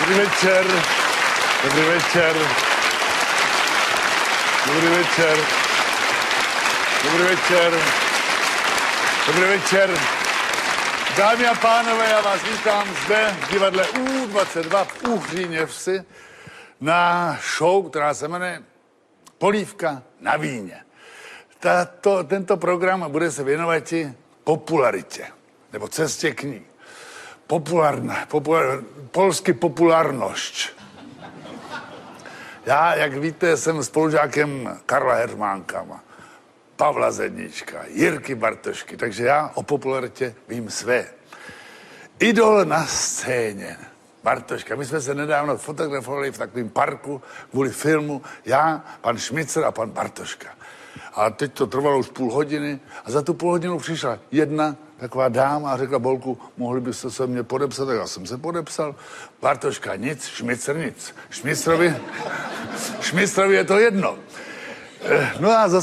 Dobrý večer. Dobrý večer. Dobrý večer. Dobrý večer. Dobrý večer. Dámy a pánové, já vás vítám zde v divadle U22 v Uhříněvsi na show, která se jmenuje Polívka na víně. Tento program bude se věnovat popularitě, nebo cestě k ní. Polsky populárnosť. Já, jak víte, jsem spolužákem Karla Hermánka, Pavla Zednička, Jirky Bartošky, takže já o popularitě vím své. Idol na scéně. Bartoška. My jsme se nedávno fotografovali v takovém parku kvůli filmu. Já, pan Šmicr a pan Bartoška. A teď to trvalo už půl hodiny a za tu půl hodinu přišla jedna taková dáma a řekla: Bolku, mohli byste se mě podepsat? Tak já jsem se podepsal. Bartoška nic, Šmicr nic. Šmicrovi je to jedno. No a zase